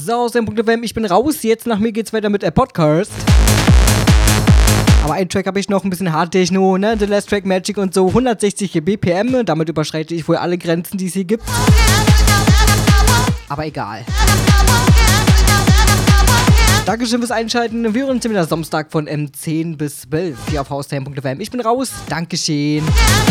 So, aus dem Punkt FM, ich bin raus. Jetzt nach mir geht's weiter mit der Podcast. Aber einen Track habe ich noch, ein bisschen Hardtechno, ne? The Last Track Magic und so, 160 BPM. Damit überschreite ich wohl alle Grenzen, die es hier gibt. Aber egal. Dankeschön fürs Einschalten. Wir hören uns wieder Samstag von 10 bis 12 hier auf haustime.fm. Ich bin raus. Dankeschön.